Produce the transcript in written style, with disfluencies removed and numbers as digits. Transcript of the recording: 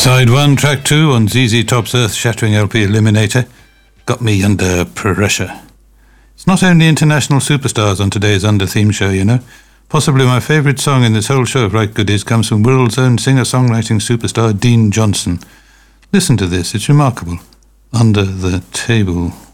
Side 1, track 2 on ZZ Top's earth-shattering LP Eliminator, Got Me Under Pressure. It's not only international superstars on today's Under-theme show, you know. Possibly my favourite song in this whole show of right goodies comes from world's own singer-songwriting superstar Dean Johnson. Listen to this, it's remarkable. Under the Table.